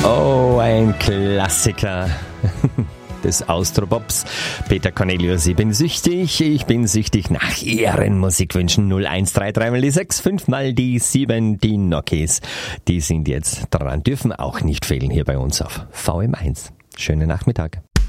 Oh, ein Klassiker des Austropops. Peter Cornelius, ich bin süchtig nach Ihren Musikwünschen. 0133 mal die 6, 5 mal die 7, die Nokis. Die sind jetzt dran, dürfen auch nicht fehlen hier bei uns auf VM1. Schönen Nachmittag.